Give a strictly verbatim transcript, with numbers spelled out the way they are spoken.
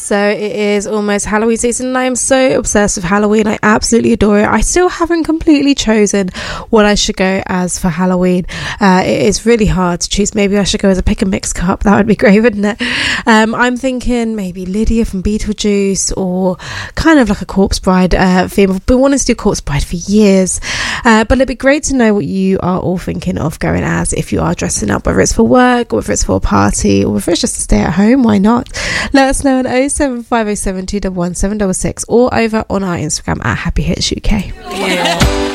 So it is almost Halloween season and I am so obsessed with Halloween. I absolutely adore it. I still haven't completely chosen what I should go as for Halloween. Uh, it is really hard to choose. Maybe I should go as a pick and mix cup. That would be great, wouldn't it? Um, I'm thinking maybe Lydia from Beetlejuice or kind of like a Corpse Bride uh, theme. I've been wanting to do Corpse Bride for years. Uh, but it'd be great to know what you are all thinking of going as if you are dressing up, whether it's for work or whether it's for a party or whether it's just to stay at home. Why not? Let us know on oh seven five oh seven two one one seven six six or over on our Instagram at Happy Hits U K. Yeah.